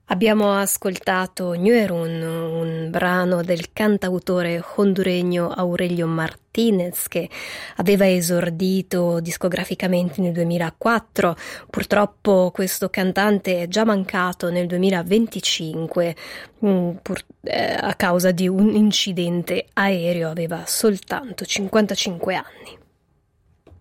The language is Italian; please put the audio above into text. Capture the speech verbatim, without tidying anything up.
Abbiamo ascoltato Ñuerun, un brano del cantautore honduregno Aurelio Martinez che aveva esordito discograficamente nel duemilaquattro. Purtroppo questo cantante è già mancato nel duemilaventicinque mm, pur- eh, a causa di un incidente aereo, aveva soltanto cinquantacinque anni.